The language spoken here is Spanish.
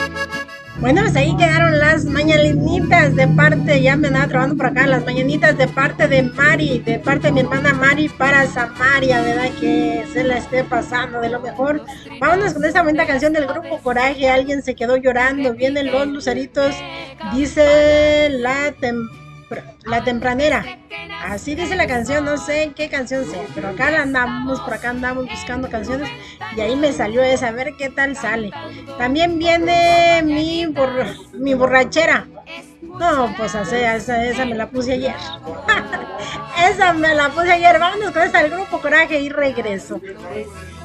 Bueno, pues ahí quedaron las mañanitas de parte, ya me andaba trabajando por acá, las mañanitas de parte de Mari, de parte de mi hermana Mari para Samaria, ¿verdad? Que se la esté pasando de lo mejor. Vámonos con esta bonita canción del grupo Coraje, alguien se quedó llorando, vienen los luceritos, dice la tempranera. Así dice la canción, no sé qué canción sea, pero acá la andamos, por acá andamos buscando canciones y ahí me salió esa, a ver qué tal sale. También viene mi borrachera. No, pues esa me la puse ayer. Esa me la puse ayer. Vámonos con esta del grupo Coraje y regreso.